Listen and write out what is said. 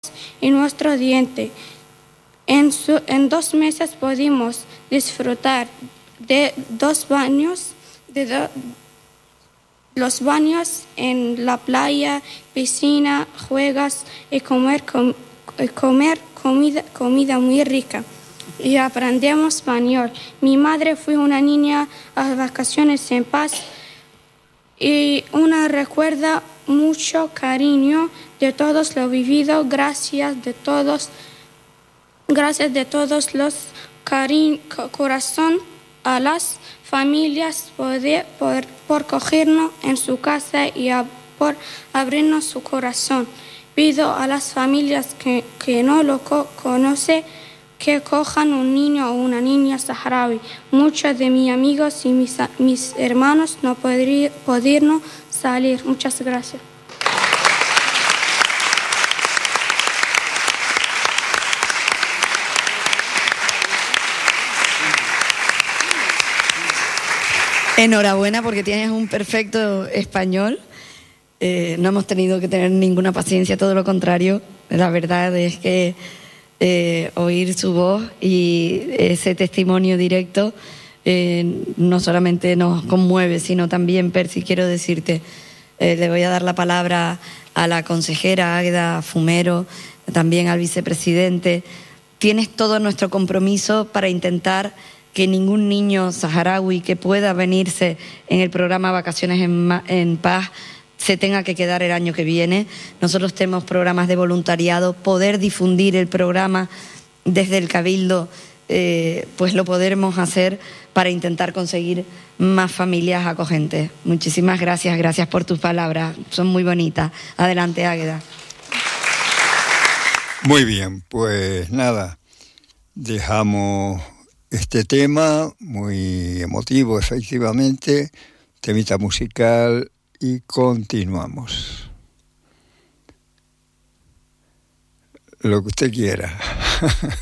y nuestro diente. En 2 meses pudimos disfrutar de 2 baños, los baños en la playa, piscina, juegos y comer comida muy rica. Y aprendemos español. Mi madre fue una niña a vacaciones en paz y una recuerda mucho cariño de todos lo vivido. Gracias de todos los corazón a las familias por cogernos en su casa y por abrirnos su corazón. Pido a las familias que no lo conocen que cojan un niño o una niña saharaui. Muchos de mis amigos y mis hermanos no pudieron salir. Muchas gracias. Enhorabuena porque tienes un perfecto español. No hemos tenido que tener ninguna paciencia, todo lo contrario. La verdad es que oír su voz y ese testimonio directo no solamente nos conmueve, sino también, Percy, quiero decirte, le voy a dar la palabra a la consejera Águeda Fumero, también al vicepresidente. Tienes todo nuestro compromiso para intentar que ningún niño saharaui que pueda venirse en el programa Vacaciones en Paz se tenga que quedar el año que viene. Nosotros tenemos programas de voluntariado, poder difundir el programa desde el Cabildo, pues lo podremos hacer para intentar conseguir más familias acogentes. Muchísimas gracias, gracias por tus palabras, son muy bonitas. Adelante, Águeda. Muy bien, pues nada, dejamos este tema muy emotivo, efectivamente, temita musical, y continuamos. Lo que usted quiera.